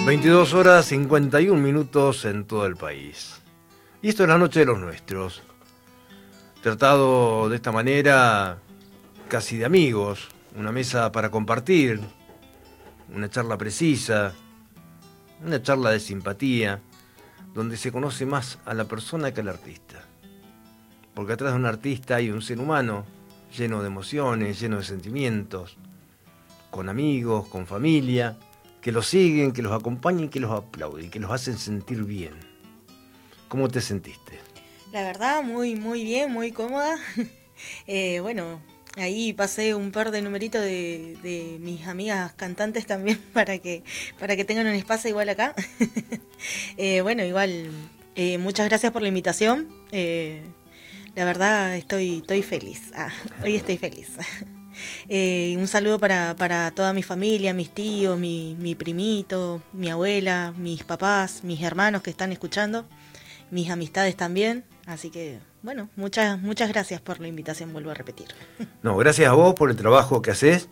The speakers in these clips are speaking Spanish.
22 horas 51 minutos en todo el país. Y esto es la noche de los nuestros. Tratado de esta manera, casi de amigos, una mesa para compartir, una charla precisa, una charla de simpatía, donde se conoce más a la persona que al artista. Porque atrás de un artista hay un ser humano lleno de emociones, lleno de sentimientos, con amigos, con familia, que los siguen, que los acompañan, que los aplauden, que los hacen sentir bien. ¿Cómo te sentiste? La verdad, muy bien, muy cómoda. Bueno, ahí pasé un par de numeritos de mis amigas cantantes también para que tengan un espacio igual acá. Bueno, igual, muchas gracias por la invitación. La verdad, estoy feliz. Hoy estoy feliz. Un saludo para toda mi familia, mis tíos, mi primito, mi abuela, mis papás, mis hermanos que están escuchando, mis amistades también. Así que, bueno, muchas gracias por la invitación, vuelvo a repetir. No, gracias a vos por el trabajo que haces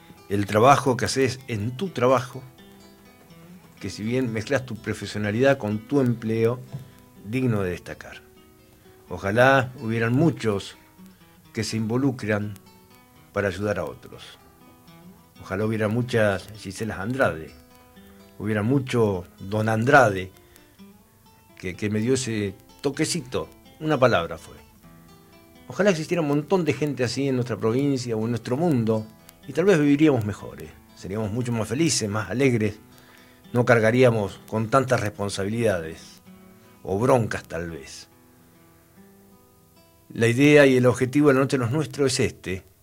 en tu trabajo, que si bien mezclas tu profesionalidad con tu empleo, digno de destacar. Ojalá hubieran muchos que se involucran para ayudar a otros. Ojalá hubiera muchas Giselas Andrade, hubiera mucho Don Andrade, que me dio ese toquecito, una palabra fue. Ojalá existiera un montón de gente así en nuestra provincia o en nuestro mundo, y tal vez viviríamos mejores, seríamos mucho más felices, más alegres, no cargaríamos con tantas responsabilidades, o broncas tal vez. La idea y el objetivo de la noche de los nuestros es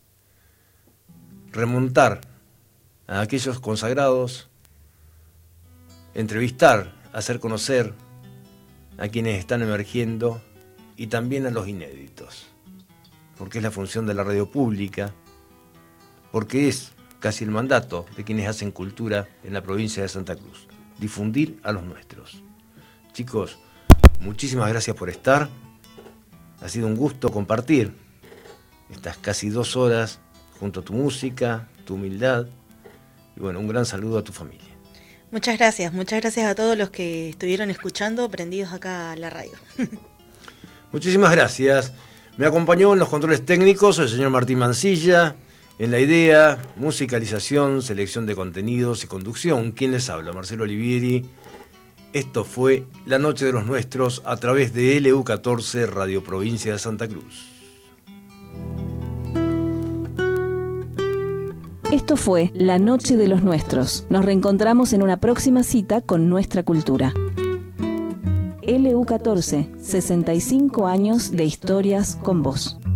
remontar a aquellos consagrados, entrevistar, hacer conocer a quienes están emergiendo y también a los inéditos, porque es la función de la radio pública, porque es casi el mandato de quienes hacen cultura en la provincia de Santa Cruz, difundir a los nuestros. Chicos, muchísimas gracias por estar. Ha sido un gusto compartir estas casi 2 horas junto a tu música, tu humildad y bueno, un gran saludo a tu familia. Muchas gracias a todos los que estuvieron escuchando, prendidos acá a la radio. Muchísimas gracias. Me acompañó en los controles técnicos el señor Martín Mancilla, en la idea, musicalización, selección de contenidos y conducción. ¿Quién les habla? Marcelo Olivieri. Esto fue La Noche de los Nuestros a través de LU14 Radio Provincia de Santa Cruz. Esto fue La Noche de los Nuestros. Nos reencontramos en una próxima cita con nuestra cultura. LU14, 65 años de historias con vos.